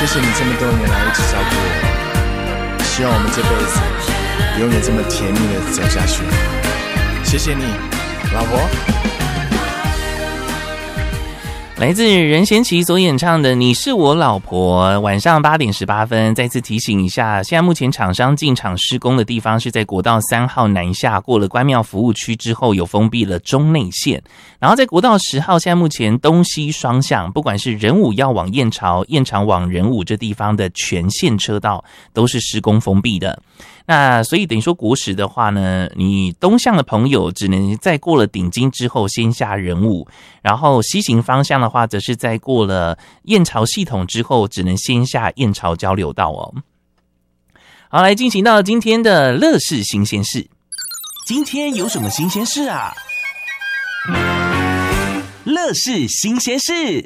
谢谢你这么多年来一直照顾我，希望我们这辈子永远这么甜蜜的走下去。谢谢你，老婆。 来自任贤齐所演唱的《你是我老婆》，晚上8点18分。再次提醒一下，现在目前厂商进场施工的地方是在国道3号南下，过了关庙服务区之后，有封闭了中内线。然后在国道10号，现在目前东西双向，不管是仁武要往燕巢，燕巢往仁武这地方的全线车道都是施工封闭的。那所以等于说国10的话呢，你东向的朋友只能在过了顶金之后先下仁武，然后西行方向的话则是在过了燕巢系统之后只能先下燕巢交流道哦。好，来进行到今天的乐事新鲜事。今天有什么新鲜事啊？乐事新鲜事。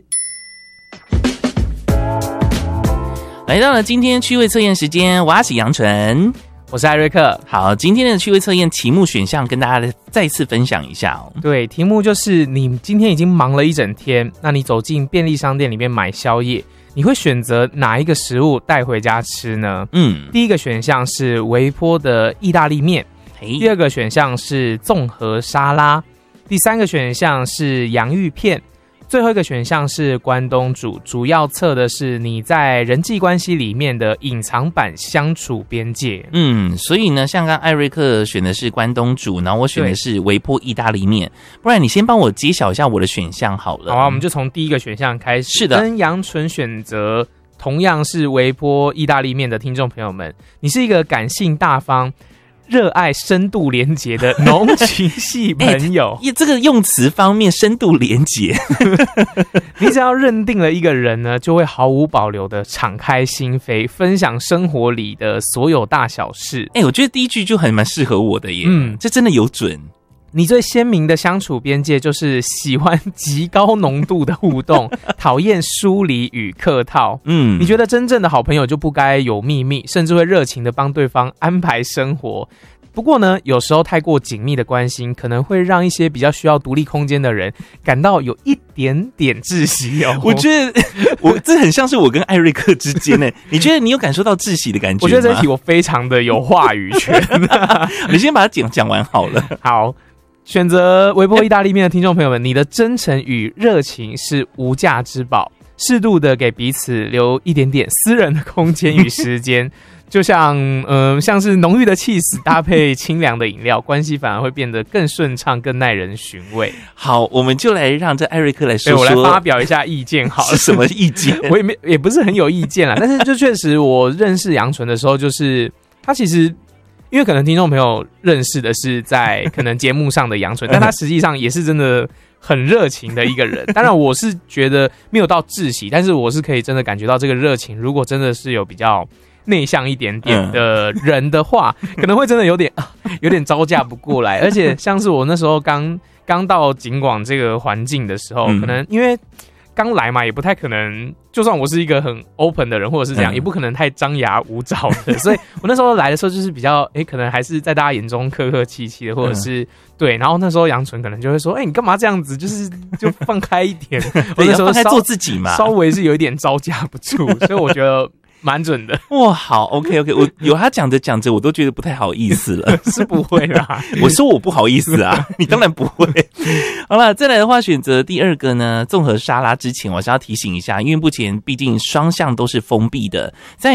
来到了今天趣味测验时间，我是杨纯， 我是艾瑞克。 好，今天的趣味测验题目选项跟大家再次分享一下哦。 对，题目就是你今天已经忙了一整天，那你走进便利商店里面买宵夜，你会选择哪一个食物带回家吃呢？第一个选项是微波的意大利面，第二个选项是综合沙拉，第三个选项是洋芋片，最后一个选项是关东煮，主要测的是你在人际关系里面的隐藏版相处边界。 所以呢，像刚艾瑞克选的是关东煮，然后我选的是微波意大利面，不然你先帮我揭晓一下我的选项好了。 好啊，我们就从第一个选项开始。 是的， 跟杨纯选择同样是微波意大利面的听众朋友们，你是一个感性大方、热爱深度连结的浓情系朋友。 这个用词方面深度连结你只要认定了一个人呢，就会毫无保留的敞开心扉，分享生活里的所有大小事。 我觉得第一句就蛮适合我的耶。这真的有准。 你最鲜明的相处边界就是喜欢极高浓度的互动，讨厌疏离与客套。你觉得真正的好朋友就不该有秘密，甚至会热情的帮对方安排生活。不过呢，有时候太过紧密的关心，可能会让一些比较需要独立空间的人感到有一点点窒息哦。 我觉得这很像是我跟艾瑞克之间呢。你觉得你有感受到窒息的感觉吗？ 我觉得这一题我非常的有话语权。 你先把它讲完好了。 好。选择微波意大利面的听众朋友们，你的真诚与热情是无价之宝，适度的给彼此留一点点私人的空间与时间，就像是浓郁的起司搭配清凉的饮料，关系反而会变得更顺畅、更耐人寻味。 好，我们就来让这艾瑞克来说说， 我来发表一下意见好了。 是什么意见？ 我也不是很有意见啦，但是就确实我认识杨纯的时候，就是他其实。因为可能听众朋友认识的是在可能节目上的杨纯，但他实际上也是真的很热情的一个人。当然我是觉得没有到窒息，但是我是可以真的感觉到这个热情，如果真的是有比较内向一点点的人的话，可能会真的有点招架不过来。而且像是我那时候刚到景广这个环境的时候，可能因为刚来嘛，也不太可能，就算我是一个很 open 的人，或者是这样，也不可能太张牙舞爪的。所以我那时候来的时候，就是比较，可能还是在大家眼中客客气气的，或者是对。然后那时候杨纯可能就会说，你干嘛这样子？就放开一点。我那时候放开做自己嘛， 稍微是有一点招架不住，所以我觉得。蛮准的。 哇，好 OK， 我有他讲着我都觉得不太好意思了。 是不会啦。 我说我不好意思啊。你当然不会。好了，再来的话选择第二个呢，综合沙拉之前我是要提醒一下，因为目前毕竟双向都是封闭的，在